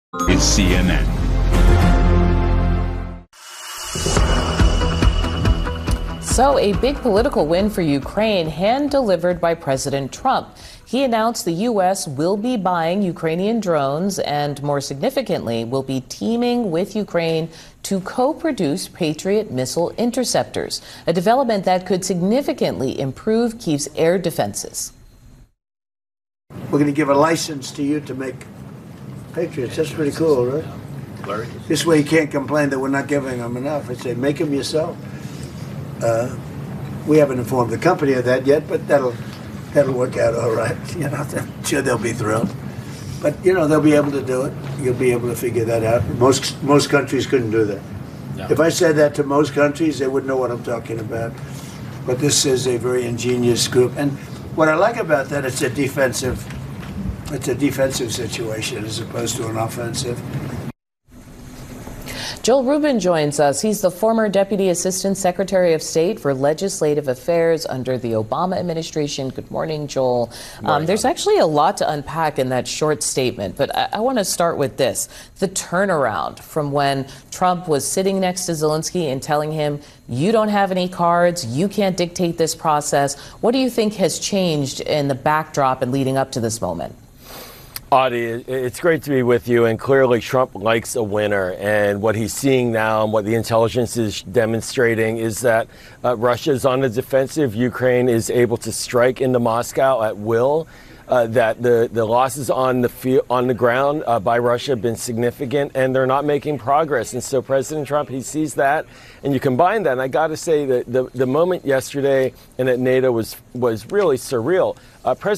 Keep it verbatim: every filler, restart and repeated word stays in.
is C N N. So, a big political win for Ukraine, hand-delivered by President Trump. He announced the U S will be buying Ukrainian drones and, more significantly, will be teaming with Ukraine to co-produce Patriot missile interceptors, a development that could significantly improve Kyiv's air defenses. We're going to give a license to you to make Patriots. That's pretty cool, right? This way you can't complain that we're not giving them enough. I say, make them yourself. Uh, we haven't informed the company of that yet, but that'll that'll work out all right. You know, I'm sure they'll be thrilled. But you know, they'll be able to do it. You'll be able to figure that out. Most most countries couldn't do that. No. If I said that to most countries, they wouldn't know what I'm talking about. But this is a very ingenious group, and what I like about that, it's a defensive, it's a defensive situation as opposed to an offensive. Joel Rubin joins us. He's the former Deputy Assistant Secretary of State for Legislative Affairs under the Obama administration. Good morning, Joel. Morning, um, there's actually a lot to unpack in that short statement, but I, I want to start with this. The turnaround from when Trump was sitting next to Zelensky and telling him, you don't have any cards, you can't dictate this process. What do you think has changed in the backdrop and leading up to this moment? Audie, it's great to be with you, and clearly Trump likes a winner, and what he's seeing now and what the intelligence is demonstrating is that uh, Russia is on the defensive. Ukraine is able to strike into Moscow at will. Uh, that the, the losses on the field, on the ground uh, by Russia have been significant, and they're not making progress. And so President Trump, he sees that, and you combine that. And I got to say that the the moment yesterday and at NATO was was really surreal. Uh, President